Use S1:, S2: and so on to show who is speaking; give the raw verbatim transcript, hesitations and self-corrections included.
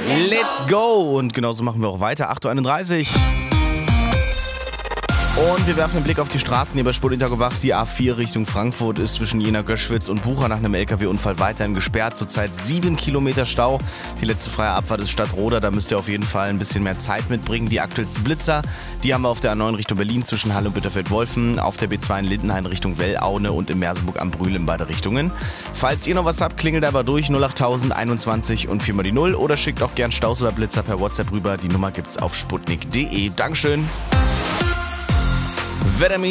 S1: Let's go! Und genauso machen wir auch weiter. acht Uhr einunddreißig. Und wir werfen einen Blick auf die Straßen hier bei Sport Intergewacht. Die A vier Richtung Frankfurt ist zwischen Jena-Göschwitz und Bucha nach einem L K W-Unfall weiterhin gesperrt. Zurzeit sieben Kilometer Stau. Die letzte freie Abfahrt ist Stadtroda. Da müsst ihr auf jeden Fall ein bisschen mehr Zeit mitbringen. Die aktuellsten Blitzer, die haben wir auf der A neun Richtung Berlin zwischen Halle und Bitterfeld-Wolfen, auf der B zwei in Lindenhain Richtung Wellaune und in Merseburg am Brühl in beide Richtungen. Falls ihr noch was habt, klingelt aber durch null acht null null einundzwanzig und vier mal die null oder schickt auch gern Staus oder Blitzer per WhatsApp rüber. Die Nummer gibt's auf sputnik punkt de. Dankeschön. Wettermin